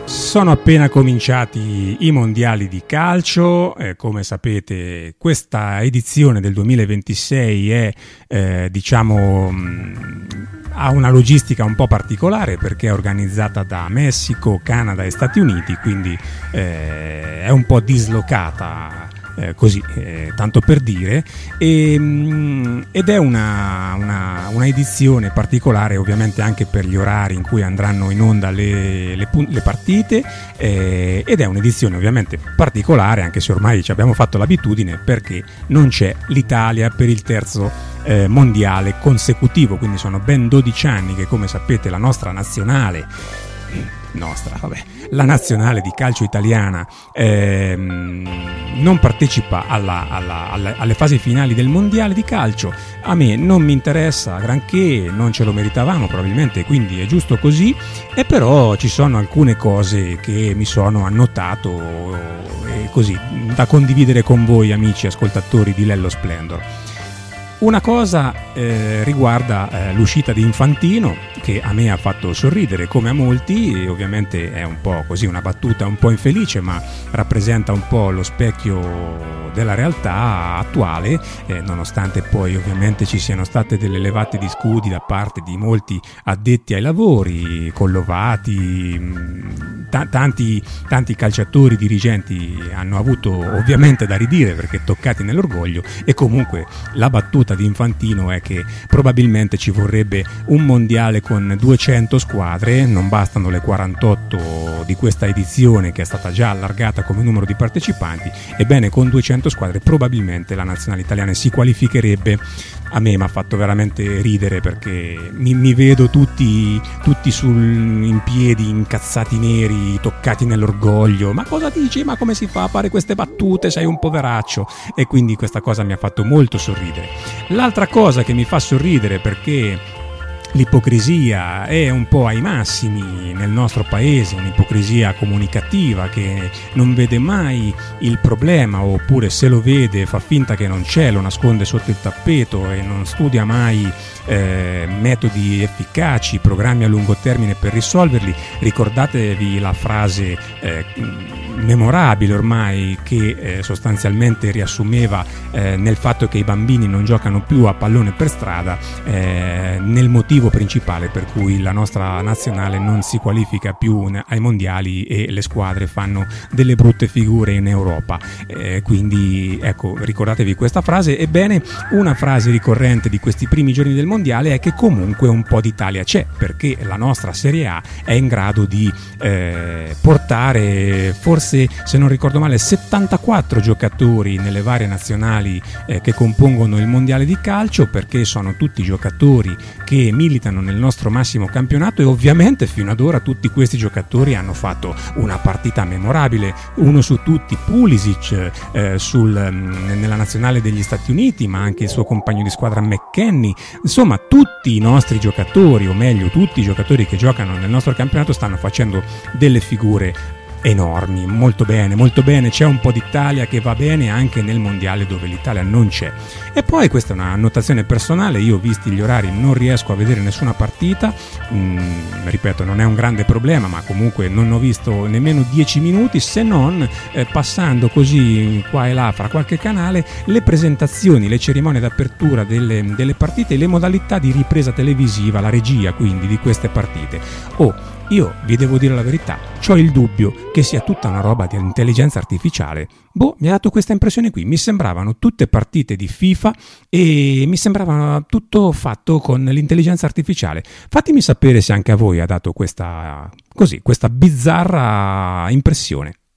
Sono appena cominciati i mondiali di calcio, come sapete questa edizione del 2026 è ha una logistica un po' particolare perché è organizzata da Messico, Canada e Stati Uniti, quindi è un po' dislocata. Così, tanto per dire, ed è una edizione particolare ovviamente anche per gli orari in cui andranno in onda le partite, ed è un'edizione ovviamente particolare anche se ormai ci abbiamo fatto l'abitudine, perché non c'è l'Italia per il terzo mondiale consecutivo, quindi sono ben 12 anni che, come sapete, la nostra nazionale la nazionale di calcio italiana non partecipa alle fasi finali del mondiale di calcio. A me non mi interessa granché, non ce lo meritavamo probabilmente, quindi è giusto così, e però ci sono alcune cose che mi sono annotato così da condividere con voi, amici ascoltatori di Lello Splendor. Una cosa riguarda l'uscita di Infantino, che a me ha fatto sorridere come a molti, e ovviamente è un po' così una battuta un po' infelice, ma rappresenta un po' lo specchio della realtà attuale, nonostante poi ovviamente ci siano state delle levate di scudi da parte di molti addetti ai lavori, Collovati, tanti calciatori dirigenti hanno avuto ovviamente da ridire perché toccati nell'orgoglio, e comunque la battuta di Infantino è che probabilmente ci vorrebbe un mondiale con 200 squadre, non bastano le 48 di questa edizione che è stata già allargata come numero di partecipanti. Ebbene, con 200 squadre probabilmente la nazionale italiana si qualificherebbe. A me mi ha fatto veramente ridere perché mi vedo tutti in piedi, incazzati neri, toccati nell'orgoglio. Ma cosa dici? Ma come si fa a fare queste battute? Sei un poveraccio. E quindi questa cosa mi ha fatto molto sorridere. L'altra cosa che mi fa sorridere, perché l'ipocrisia è un po' ai massimi nel nostro paese, un'ipocrisia comunicativa che non vede mai il problema, oppure se lo vede fa finta che non c'è, lo nasconde sotto il tappeto e non studia mai metodi efficaci, programmi a lungo termine per risolverli. Ricordatevi la frase memorabile ormai che sostanzialmente riassumeva nel fatto che i bambini non giocano più a pallone per strada, nel motivo principale per cui la nostra nazionale non si qualifica più ai mondiali e le squadre fanno delle brutte figure in Europa. Quindi ecco, ricordatevi questa frase. Ebbene, una frase ricorrente di questi primi giorni del mondiale è che comunque un po' d'Italia c'è, perché la nostra Serie A è in grado di portare, forse se non ricordo male, 74 giocatori nelle varie nazionali che compongono il mondiale di calcio, perché sono tutti giocatori che militano nel nostro massimo campionato, e ovviamente fino ad ora tutti questi giocatori hanno fatto una partita memorabile. Uno su tutti, Pulisic, nella nazionale degli Stati Uniti, ma anche il suo compagno di squadra McKennie. Insomma, tutti i nostri giocatori, o meglio tutti i giocatori che giocano nel nostro campionato, stanno facendo delle figure enormi. Molto bene, c'è un po' d'Italia che va bene anche nel mondiale dove l'Italia non c'è. E poi, questa è una annotazione personale, io visti gli orari non riesco a vedere nessuna partita, ripeto, non è un grande problema, ma comunque non ho visto nemmeno 10 minuti, se non passando così qua e là fra qualche canale le presentazioni, le cerimonie d'apertura delle partite, le modalità di ripresa televisiva, la regia quindi di queste partite. Io vi devo dire la verità, c'ho il dubbio che sia tutta una roba di intelligenza artificiale. Mi ha dato questa impressione qui, mi sembravano tutte partite di FIFA e mi sembrava tutto fatto con l'intelligenza artificiale. Fatemi sapere se anche a voi ha dato questa bizzarra impressione.